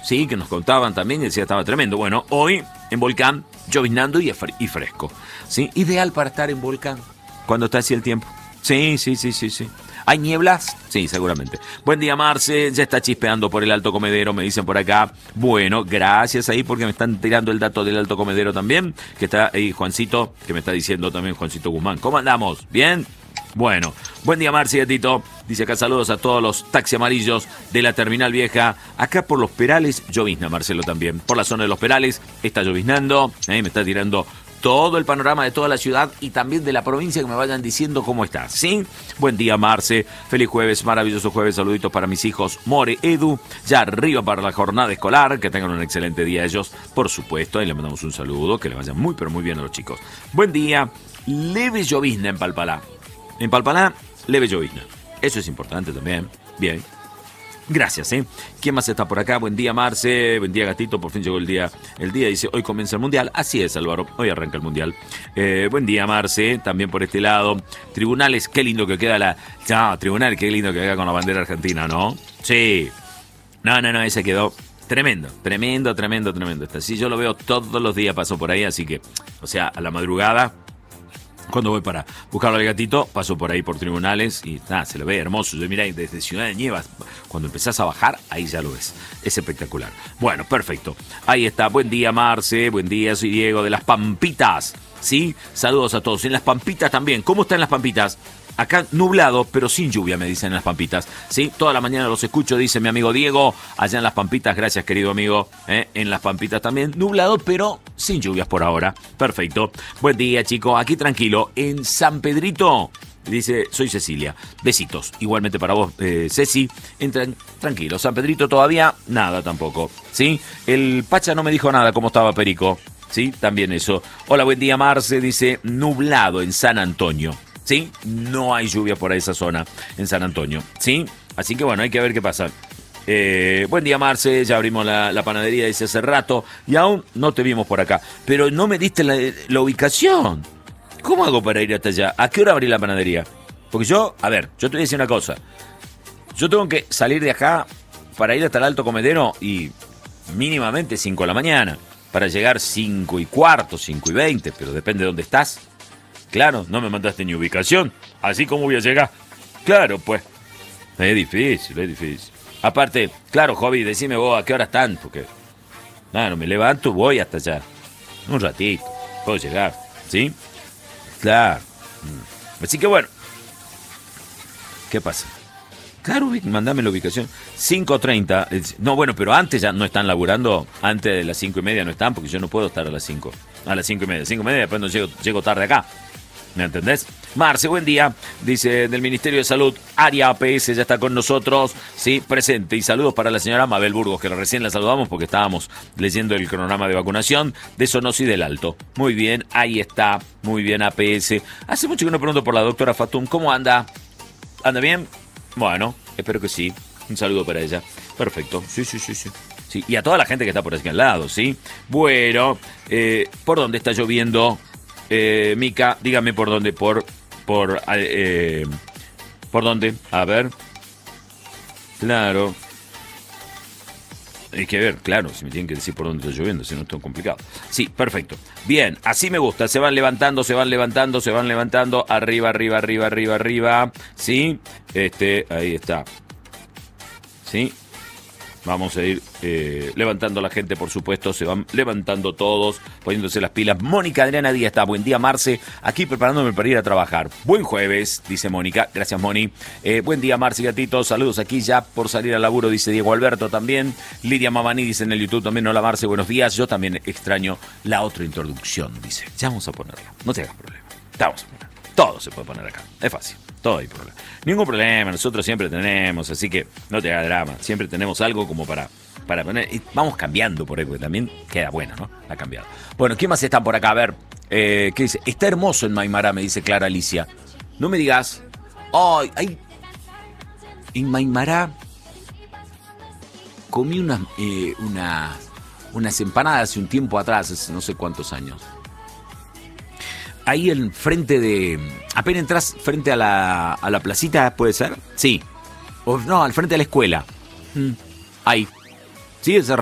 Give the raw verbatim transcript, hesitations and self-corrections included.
sí, que nos contaban también y decía estaba tremendo. Bueno, hoy en Volcán, lloviznando y, y fresco, ¿sí? Ideal para estar en Volcán cuando está así el tiempo. Sí, sí, sí, sí, sí. ¿Hay nieblas? Sí, seguramente. Buen día, Marce. Ya está chispeando por el Alto Comedero, me dicen por acá. Bueno, gracias ahí porque me están tirando el dato del Alto Comedero también. Que está ahí Juancito, que me está diciendo también Juancito Guzmán. ¿Cómo andamos? ¿Bien? Bueno, buen día, Marce, gatito. Dice acá saludos a todos los taxi amarillos de la Terminal Vieja. Acá por los Perales llovizna, Marcelo, también. Por la zona de los Perales está lloviznando. Eh, me está tirando todo el panorama de toda la ciudad y también de la provincia, que me vayan diciendo cómo está, ¿sí? Buen día, Marce. Feliz jueves, maravilloso jueves. Saluditos para mis hijos More, Edu. Ya arriba para la jornada escolar. Que tengan un excelente día ellos, por supuesto. Ahí le mandamos un saludo. Que le vayan muy, pero muy bien a los chicos. Buen día. Leve llovizna en Palpalá. En Palpalá, leve llovizna. Eso es importante también. Bien. Gracias, ¿eh? ¿Quién más está por acá? Buen día, Marce. Buen día, gatito. Por fin llegó el día. El día dice, hoy comienza el Mundial. Así es, Álvaro. Hoy arranca el Mundial. Eh, buen día, Marce. También por este lado. Tribunales, qué lindo que queda la... No, Tribunales, qué lindo que queda con la bandera argentina, ¿no? Sí. No, no, no, ese quedó tremendo. Tremendo, tremendo, tremendo. Sí, yo lo veo todos los días, paso por ahí, así que... O sea, a la madrugada... Cuando voy para buscarlo al gatito, paso por ahí por Tribunales y nada, se lo ve hermoso. Yo mirá, desde Ciudad de Nievas, cuando empezás a bajar, ahí ya lo ves. Es espectacular. Bueno, perfecto. Ahí está. Buen día, Marce. Buen día, soy Diego de Las Pampitas. ¿Sí? Saludos a todos. En Las Pampitas también. ¿Cómo están Las Pampitas? Acá nublado, pero sin lluvia, me dicen en Las Pampitas. ¿Sí? Toda la mañana los escucho, dice mi amigo Diego. Allá en Las Pampitas, gracias, querido amigo. ¿Eh? En Las Pampitas también. Nublado, pero sin lluvias por ahora. Perfecto. Buen día, chicos. Aquí tranquilo. En San Pedrito, dice, soy Cecilia. Besitos. Igualmente para vos, eh, Ceci. Entran tranquilo. San Pedrito todavía, nada tampoco. ¿Sí? El Pacha no me dijo nada cómo estaba Perico. ¿Sí? También eso. Hola, buen día, Marce. Dice, nublado en San Antonio. ¿Sí? No hay lluvia por esa zona en San Antonio, ¿sí? Así que bueno, hay que ver qué pasa. Eh, buen día, Marce, ya abrimos la, la panadería, dice hace rato, y aún no te vimos por acá. Pero no me diste la, la ubicación. ¿Cómo hago para ir hasta allá? ¿A qué hora abrí la panadería? Porque yo, a ver, yo te voy a decir una cosa. Yo tengo que salir de acá para ir hasta el Alto Comedero y mínimamente cinco de la mañana. Para llegar cinco y cuarto, cinco y veinte, pero depende de dónde estás. Claro, no me mandaste ni ubicación. Así como voy a llegar. Claro, pues. Es difícil, es difícil. Aparte, claro, Jovi, decime vos a qué hora están. Porque, claro, me levanto, voy hasta allá. Un ratito. Puedo llegar. ¿Sí? Claro. Así que bueno. ¿Qué pasa? Claro, mandame la ubicación. cinco treinta. No, bueno, pero antes ya no están laburando. Antes de las cinco y media no están, porque yo no puedo estar a las cinco. A las cinco y media. cinco y media, después no llego, llego tarde acá. ¿Me entendés? Marce, buen día. Dice del Ministerio de Salud, Área A P S ya está con nosotros. Sí, presente. Y saludos para la señora Mabel Burgos, que recién la saludamos porque estábamos leyendo el cronograma de vacunación de Sonosi del Alto. Muy bien, ahí está. Muy bien, A P S. Hace mucho que no pregunto por la doctora Fatum. ¿Cómo anda? ¿Anda bien? Bueno, espero que sí. Un saludo para ella. Perfecto. Sí, sí, sí, sí. Sí. Y a toda la gente que está por aquí al lado, ¿sí? Bueno, eh, ¿por dónde está lloviendo? Eh, Mica, dígame por dónde, por, por, eh, ¿por dónde? A ver. Claro. Hay que ver, claro, si me tienen que decir por dónde está lloviendo, si no es tan complicado. Sí, perfecto. Bien, así me gusta, se van levantando, se van levantando, se van levantando, arriba, arriba, arriba, arriba, arriba, ¿sí? Este, ahí está. ¿Sí? Vamos a ir eh, levantando a la gente, por supuesto. Se van levantando todos, poniéndose las pilas. Mónica Adriana Díaz está. Buen día, Marce. Aquí preparándome para ir a trabajar. Buen jueves, dice Mónica. Gracias, Moni. Eh, buen día, Marce y gatito. Saludos aquí ya por salir al laburo, dice Diego Alberto también. Lidia Mamani dice en el YouTube también. Hola, Marce, buenos días. Yo también extraño la otra introducción, dice. Ya vamos a ponerla. No te hagas problema. Ya vamos a poner. Todo se puede poner acá. Es fácil. Todo hay problema. Ningún problema, nosotros siempre tenemos, así que no te hagas drama. Siempre tenemos algo como para, para poner. Y vamos cambiando por ahí, porque también queda bueno, ¿no? Ha cambiado. Bueno, ¿quién más están por acá? A ver, eh, ¿qué dice? Está hermoso en Maimará, me dice Clara Alicia. No me digas. Ay, ay. En Maimará comí unas, eh, una, unas empanadas hace un tiempo atrás, hace no sé cuántos años. Ahí en frente de... Apenas entras frente a la, a la placita, ¿puede ser? Sí. O no, al frente de la escuela. Mm. Ahí. Sí, ese